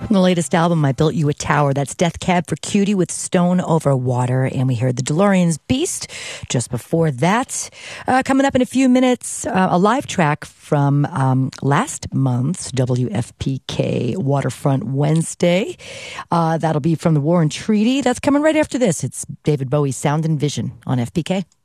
From the latest album, I Built You a Tower. That's Death Cab for Cutie with Stone Over Water. And we heard the DeLorean's Beast just before that. Coming up in a few minutes, a live track from last month's WFPK Waterfront Wednesday. That'll be from the War and Treaty. That's coming right after this. It's David Bowie's Sound and Vision on FPK.